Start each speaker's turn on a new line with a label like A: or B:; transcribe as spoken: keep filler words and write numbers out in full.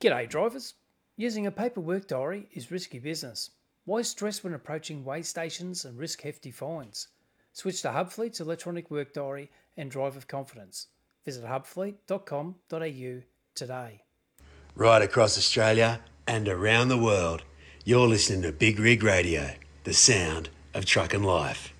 A: G'day drivers. Using a paper work diary is risky business. Why stress when approaching weigh stations and risk hefty fines? Switch to Hubfleet's electronic work diary and drive with confidence. Visit hubfleet dot com dot a u today.
B: Right across Australia and around the world, you're listening to Big Rig Radio, the sound of truck and life.